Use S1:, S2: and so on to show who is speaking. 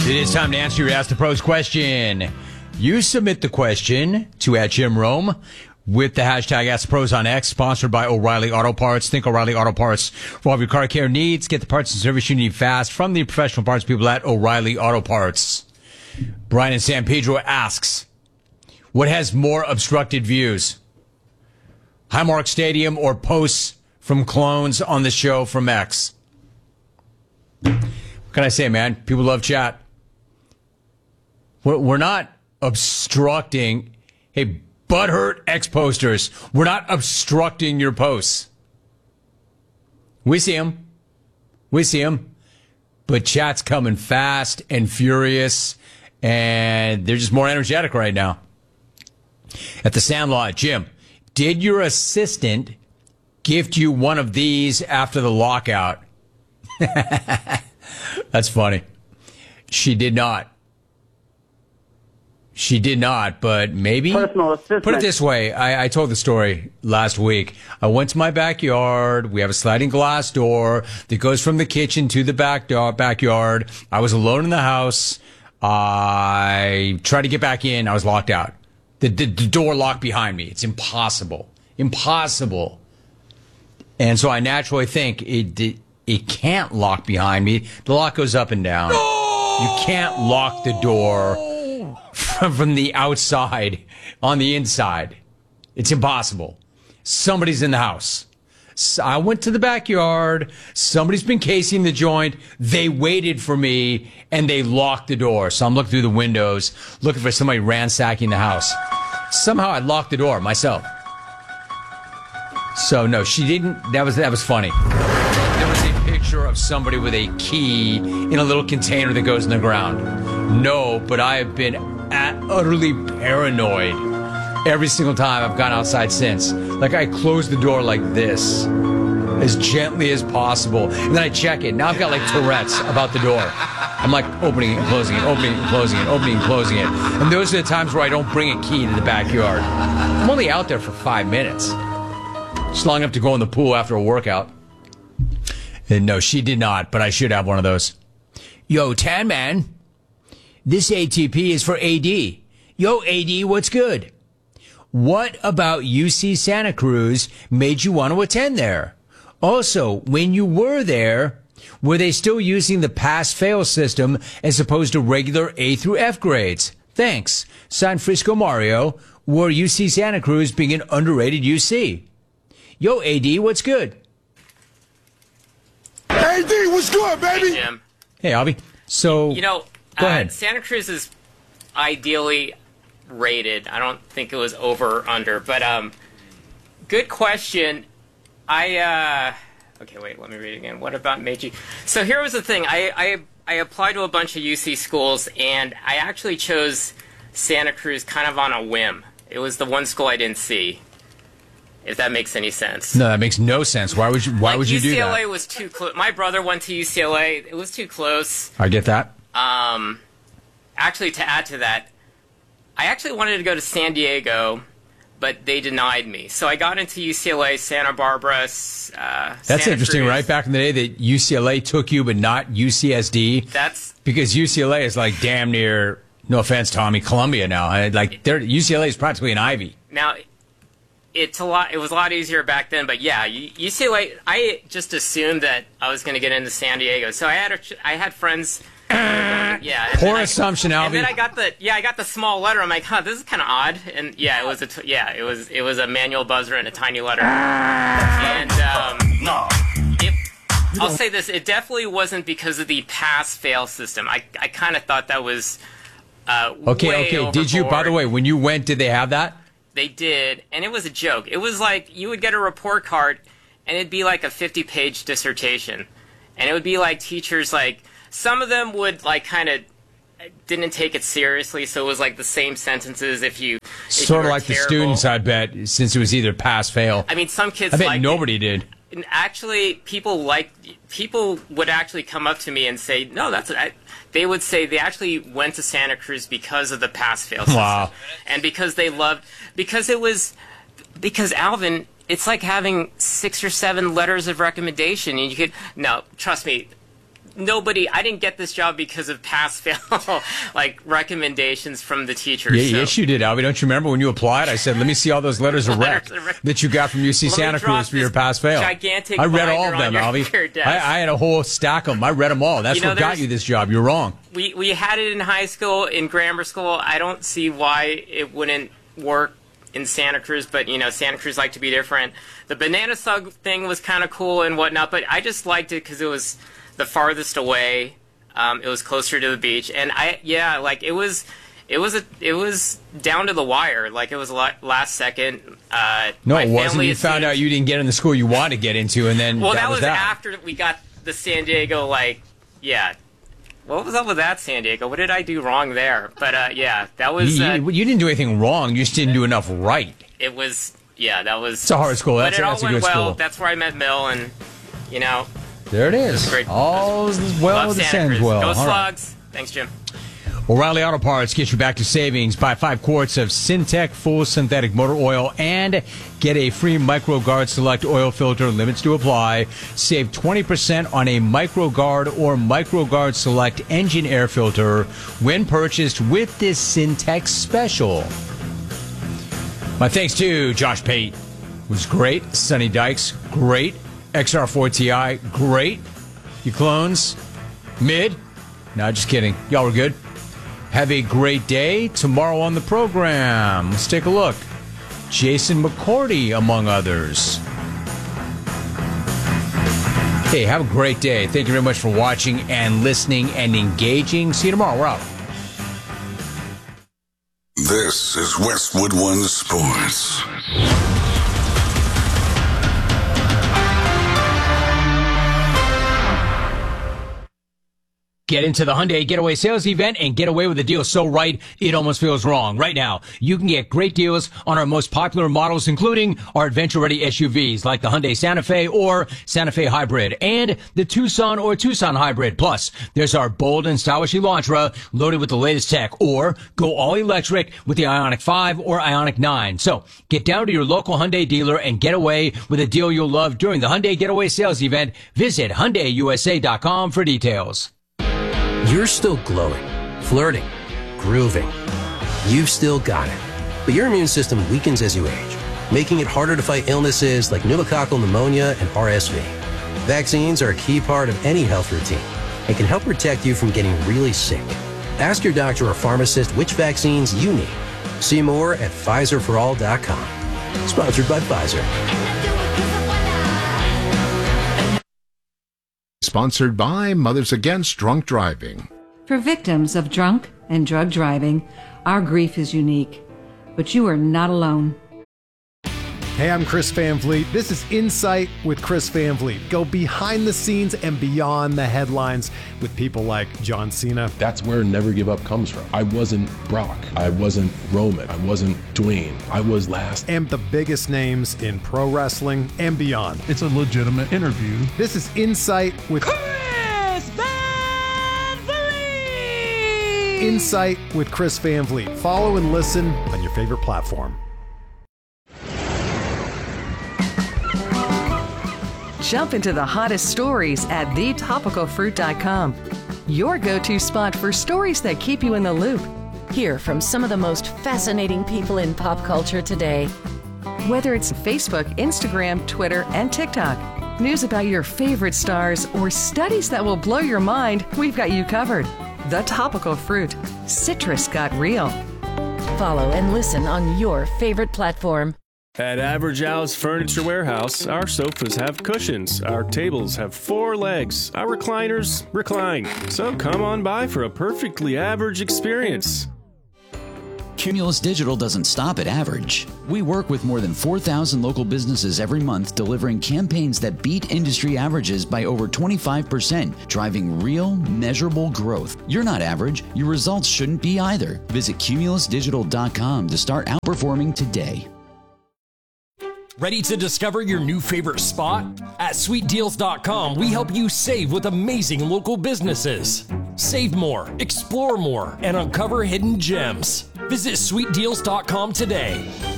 S1: It is time to answer your Ask the Pros question. You submit the question to @JimRome with the hashtag Ask the Pros on X, sponsored by O'Reilly Auto Parts. Think O'Reilly Auto Parts for all of your car care needs. Get the parts and service you need fast from the professional parts people at O'Reilly Auto Parts. Brian in San Pedro asks, what has more obstructed views? Highmark Stadium or posts from clones on the show from X? What can I say, man? People love chat. We're not obstructing. Hey, butthurt X posters, we're not obstructing your posts. We see them. We see them. But chat's coming fast and furious, and they're just more energetic right now. At the Sandlot, Jim, did your assistant gift you one of these after the lockout? That's funny. She did not. She did not, but maybe.
S2: Personal assistant.
S1: Put it this way. I told the story last week. I went to my backyard. We have a sliding glass door that goes from the kitchen to the backyard. I was alone in the house. I tried to get back in. I was locked out. The door locked behind me. It's impossible. Impossible. And so I naturally think it can't lock behind me. The lock goes up and down. No! You can't lock the door from the outside on the inside. It's impossible. Somebody's in the house. So I went to the backyard. Somebody's been casing the joint. They waited for me and they locked the door. So I'm looking through the windows, looking for somebody ransacking the house. Somehow I locked the door myself. So no, she didn't. That was funny. There was a picture of somebody with a key in a little container that goes in the ground. No, but I have been utterly paranoid every single time I've gone outside since. Like, I close the door like this, as gently as possible, and then I check it. Now I've got like Tourette's about the door. I'm like opening it and closing it, opening it and closing it, opening and closing it. And those are the times where I don't bring a key to the backyard. I'm only out there for 5 minutes. Just long enough to go in the pool after a workout. And no, she did not, but I should have one of those. Yo, Tan Man, this ATP is for AD. Yo, AD, what's good? What about UC Santa Cruz made you want to attend there? Also, when you were there, were they still using the pass-fail system as opposed to regular A through F grades? Thanks. San Francisco Mario, or UC Santa Cruz being an underrated UC. Yo, AD, what's good?
S3: AD, what's good, baby?
S4: Hey, Jim.
S1: Hey, Albie. So,
S4: go
S1: ahead.
S4: Santa Cruz is ideally rated. I don't think it was over or under, but good question. Okay, wait, let me read it again. What about Meiji? So here was the thing. I applied to a bunch of UC schools, and I actually chose Santa Cruz kind of on a whim. It was the one school I didn't see. If that makes any sense.
S1: No, that makes no sense. Why would you do that?
S4: UCLA was too close. My brother went to UCLA. It was too close.
S1: I get that.
S4: Actually, to add to that, I actually wanted to go to San Diego, but they denied me. So I got into UCLA, Santa Barbara,
S1: That's
S4: Santa
S1: interesting,
S4: Cruz.
S1: right? Back in the day that UCLA took you, but not UCSD.
S4: That's
S1: because UCLA is like damn near, no offense, Tommy, Columbia now. UCLA is practically an Ivy.
S4: Now, it was a lot easier back then, but yeah, UCLA. I just assumed that I was going to get into San Diego, so I had friends. Yeah,
S1: poor assumption, Albie.
S4: And then I got the small letter. I'm like, huh, this is kind of odd. And yeah, it was a manual buzzer and a tiny letter. And I'll say this: it definitely wasn't because of the pass-fail system. I kind of thought that was
S1: okay.
S4: overboard.
S1: Did you? By the way, when you went, did they have that?
S4: They did, and it was a joke. It was like you would get a report card, and it'd be like a 50-page dissertation. And it would be like teachers, like, some of them would, like, kind of didn't take it seriously, so it was like the same sentences if you
S1: Sort of like
S4: terrible.
S1: the students, I bet, since it was either pass-fail.
S4: I mean, some kids
S1: I bet
S4: liked
S1: nobody
S4: it.
S1: did.
S4: And actually, people would actually come up to me and say, no, they would say they actually went to Santa Cruz because of the pass-fail system.
S1: Wow.
S4: And because Alvin, it's like having 6 or 7 letters of recommendation. And trust me, I didn't get this job because of pass-fail, like, recommendations from the teachers.
S1: Yeah, yes, you did, Albie. Don't you remember when you applied? I said, let me see all those letters of rec that you got from UC Santa Cruz for your pass-fail.
S4: Gigantic
S1: I read all of them, Albie. I had a whole stack of them. I read them all. That's what got you this job. You're wrong.
S4: We had it in high school, in grammar school. I don't see why it wouldn't work in Santa Cruz, but, Santa Cruz like to be different. The banana slug thing was kind of cool and whatnot, but I just liked it because it was the farthest away. It was closer to the beach, and it was down to the wire. Like, it was last second.
S1: No, it wasn't. You found out you didn't get in the school you wanted to get into, and then
S4: that was after we got the San Diego. What was up with that, San Diego? What did I do wrong there? But that was.
S1: You didn't do anything wrong. You just didn't do enough right.
S4: It was. Yeah, that was.
S1: It's a hard school. That's a good school.
S4: That's where I met Mill, and
S1: there it is.
S4: Great.
S1: All is well that ends well.
S4: Go Slugs. Right. Thanks, Jim.
S1: O'Reilly Auto Parts gets you back to savings. Buy 5 quarts of Syntec full synthetic motor oil and get a free MicroGuard Select oil filter. Limits to apply. Save 20% on a MicroGuard or MicroGuard Select engine air filter when purchased with this Syntec special. My thanks to Josh Pate. Was great. Sonny Dykes, great. XR4 Ti, great. You clones, mid. No, just kidding. Y'all were good. Have a great day. Tomorrow on the program, let's take a look. Jason McCourty, among others. Hey, have a great day. Thank you very much for watching and listening and engaging. See you tomorrow. We're out.
S3: This is Westwood One Sports.
S1: Get into the Hyundai Getaway Sales Event and get away with a deal so right, it almost feels wrong. Right now, you can get great deals on our most popular models, including our adventure-ready SUVs like the Hyundai Santa Fe or Santa Fe Hybrid and the Tucson or Tucson Hybrid. Plus, there's our bold and stylish Elantra loaded with the latest tech, or go all-electric with the Ioniq 5 or Ioniq 9. So, get down to your local Hyundai dealer and get away with a deal you'll love during the Hyundai Getaway Sales Event. Visit HyundaiUSA.com for details.
S2: You're still glowing, flirting, grooving. You've still got it. But your immune system weakens as you age, making it harder to fight illnesses like pneumococcal pneumonia and RSV. Vaccines are a key part of any health routine and can help protect you from getting really sick. Ask your doctor or pharmacist which vaccines you need. See more at PfizerForAll.com. Sponsored by Pfizer.
S5: Sponsored by Mothers Against Drunk Driving.
S6: For victims of drunk and drug driving, our grief is unique, but you are not alone.
S7: Hey, I'm Chris Van Vliet. This is Insight with Chris Van Vliet. Go behind the scenes and beyond the headlines with people like John Cena.
S8: That's where Never Give Up comes from. I wasn't Brock. I wasn't Roman. I wasn't Dwayne. I was last.
S7: And the biggest names in pro wrestling and beyond.
S9: It's a legitimate interview.
S7: This is Insight with
S10: Chris Van Vliet.
S7: Insight with Chris Van Vliet. Follow and listen on your favorite platform.
S11: Jump into the hottest stories at thetopicalfruit.com. Your go-to spot for stories that keep you in the loop.
S12: Hear from some of the most fascinating people in pop culture today.
S11: Whether it's Facebook, Instagram, Twitter, and TikTok, news about your favorite stars, or studies that will blow your mind, we've got you covered. The Topical Fruit. Citrus got real.
S12: Follow and listen on your favorite platform.
S13: At Average Al's Furniture Warehouse, our sofas have cushions, our tables have 4 legs, our recliners recline. So come on by for a perfectly average experience.
S14: Cumulus Digital doesn't stop at average. We work with more than 4,000 local businesses every month, delivering campaigns that beat industry averages by over 25%, driving real, measurable growth. You're not average. Your results shouldn't be either. Visit cumulusdigital.com to start outperforming today.
S15: Ready to discover your new favorite spot? At SweetDeals.com, we help you save with amazing local businesses. Save more, explore more, and uncover hidden gems. Visit SweetDeals.com today.